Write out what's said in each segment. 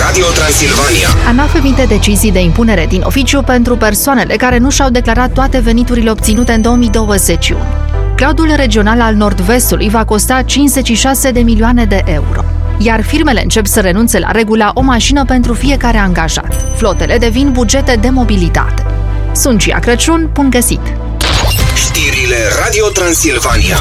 Radio Transilvania. ANAF emite decizii de impunere din oficiu pentru persoanele care nu și-au declarat toate veniturile obținute în 2021. Cloudul regional al Nord-Vestului va costa 56 de milioane de euro, iar firmele încep să renunțe la regula o mașină pentru fiecare angajat. Flotele devin bugete de mobilitate. Sunt Cia Crăciun, bun găsit! Știrile Radio Transilvania.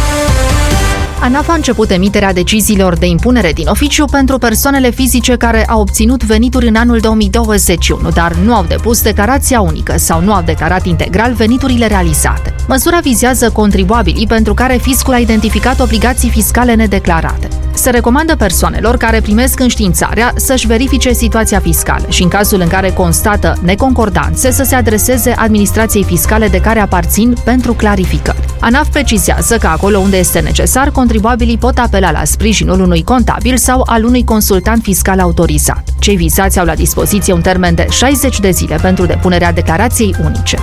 ANAF a început emiterea deciziilor de impunere din oficiu pentru persoanele fizice care au obținut venituri în anul 2021, dar nu au depus declarația unică sau nu au declarat integral veniturile realizate. Măsura vizează contribuabilii pentru care fiscul a identificat obligații fiscale nedeclarate. Se recomandă persoanelor care primesc înștiințarea să-și verifice situația fiscală și, în cazul în care constată neconcordanțe, să se adreseze administrației fiscale de care aparțin pentru clarificări. ANAF precizează că acolo unde este necesar, contribuabilii pot apela la sprijinul unui contabil sau al unui consultant fiscal autorizat. Cei vizați au la dispoziție un termen de 60 de zile pentru depunerea declarației unice.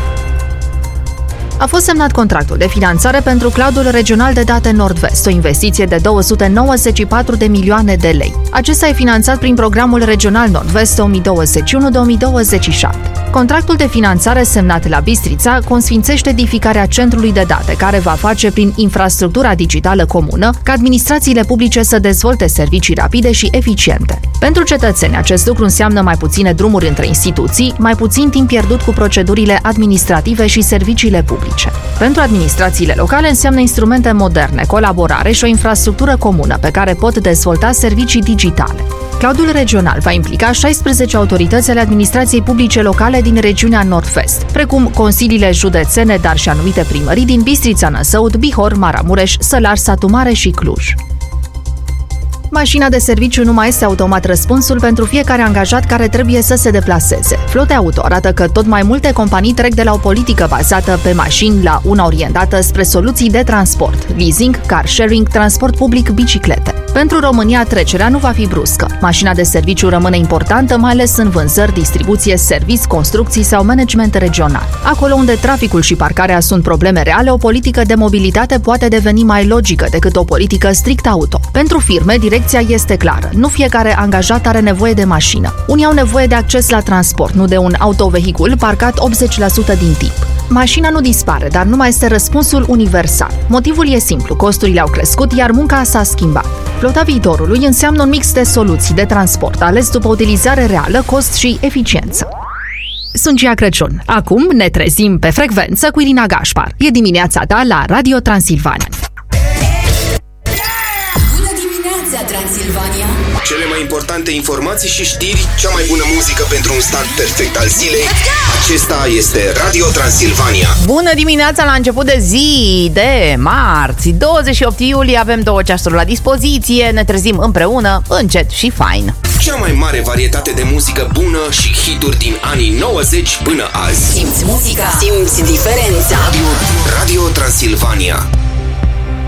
A fost semnat contractul de finanțare pentru Cloudul regional de date Nord-Vest, o investiție de 294 de milioane de lei. Acesta e finanțat prin programul regional Nord-Vest 2021-2027. Contractul de finanțare semnat la Bistrița consfințește edificarea centrului de date, care va face prin infrastructura digitală comună ca administrațiile publice să dezvolte servicii rapide și eficiente. Pentru cetățeni, acest lucru înseamnă mai puține drumuri între instituții, mai puțin timp pierdut cu procedurile administrative și serviciile publice. Pentru administrațiile locale înseamnă instrumente moderne, colaborare și o infrastructură comună pe care pot dezvolta servicii digitale. Cloudul regional va implica 16 autorități ale administrației publice locale din regiunea Nord-Vest, precum consiliile județene, dar și anumite primării din Bistrița, Năsăud, Bihor, Maramureș, Sălaș, Satu Mare și Cluj. Mașina de serviciu nu mai este automat răspunsul pentru fiecare angajat care trebuie să se deplaseze. Flote Auto arată că tot mai multe companii trec de la o politică bazată pe mașini la una orientată spre soluții de transport, leasing, car sharing, transport public, biciclete. Pentru România, trecerea nu va fi bruscă. Mașina de serviciu rămâne importantă, mai ales în vânzări, distribuție, servici, construcții sau management regional. Acolo unde traficul și parcarea sunt probleme reale, o politică de mobilitate poate deveni mai logică decât o politică strict auto. Pentru firme, direcția este clară. Nu fiecare angajat are nevoie de mașină. Unii au nevoie de acces la transport, nu de un autovehicul parcat 80% din timp. Mașina nu dispare, dar nu mai este răspunsul universal. Motivul e simplu, costurile au crescut, iar munca s-a schimbat. Flota viitorului înseamnă un mix de soluții de transport, ales după utilizare reală, cost și eficiență. Sunt Cia Crăciun. Acum ne trezim pe frecvență cu Irina Gașpar. E dimineața ta la Radio Transilvania. Bună dimineața, Transilvania! Cele mai importante informații și știri, cea mai bună muzică pentru un start perfect al zilei. Acesta este Radio Transilvania. Bună dimineața la început de zi de marți, 28 iulie, avem 2 ceasuri la dispoziție, ne trezim împreună, încet și fain. Cea mai mare varietate de muzică bună și hituri din anii 90 până azi. Simți muzica, simți diferența. Radio Transilvania.